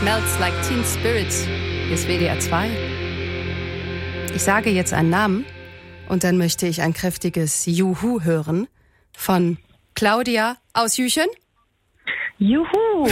Melts Like Teen Spirit. Hier ist WDR 2. Ich sage jetzt einen Namen und dann möchte ich ein kräftiges Juhu hören von Claudia aus Jüchen. Juhu!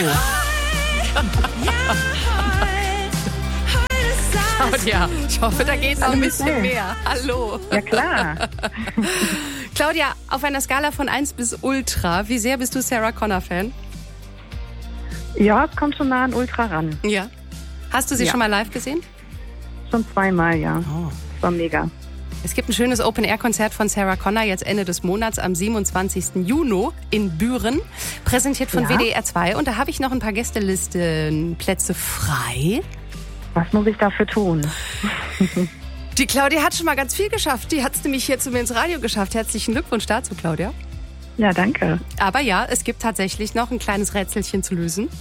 Claudia, ich hoffe, da geht noch ein bisschen mehr. Hallo. Ja, klar. Claudia, auf einer Skala von 1 bis Ultra, wie sehr bist du Sarah Connor-Fan? Ja, es kommt schon nah an Ultra ran. Ja. Hast du sie schon mal live gesehen? Schon 2-mal, ja. Oh. Das war mega. Es gibt ein schönes Open-Air-Konzert von Sarah Connor jetzt Ende des Monats am 27. Juni in Büren, präsentiert von WDR 2. Und da habe ich noch ein paar Gästelistenplätze frei. Was muss ich dafür tun? Die Claudia hat schon mal ganz viel geschafft. Die hat es nämlich hier zu mir ins Radio geschafft. Herzlichen Glückwunsch dazu, Claudia. Ja, danke. Aber ja, es gibt tatsächlich noch ein kleines Rätselchen zu lösen,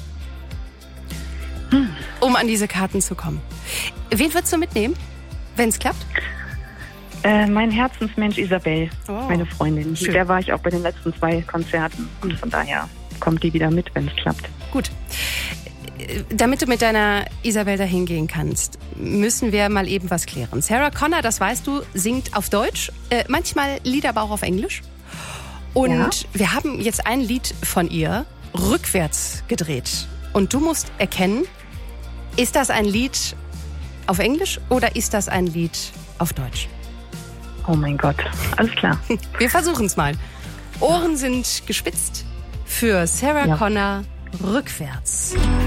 um an diese Karten zu kommen. Wen würdest du mitnehmen, wenn es klappt? Mein Herzensmensch Isabel, Oh, meine Freundin. schön. Mit der war ich auch bei den letzten 2 Konzerten. Und von daher kommt die wieder mit, wenn es klappt. Gut. Damit du mit deiner Isabel dahin gehen kannst, müssen wir mal eben was klären. Sarah Connor, das weißt du, singt auf Deutsch, manchmal Lieder aber auch auf Englisch. Und wir haben jetzt ein Lied von ihr rückwärts gedreht. Und du musst erkennen, ist das ein Lied auf Englisch oder ist das ein Lied auf Deutsch? Oh mein Gott, alles klar. Wir versuchen es mal. Ohren sind gespitzt für Sarah Connor rückwärts.